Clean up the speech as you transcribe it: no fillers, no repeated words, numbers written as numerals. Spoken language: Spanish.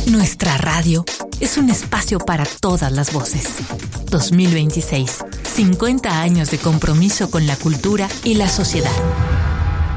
Nuestra radio es un espacio para todas las voces. 2026, 50 años de compromiso con la cultura y la sociedad.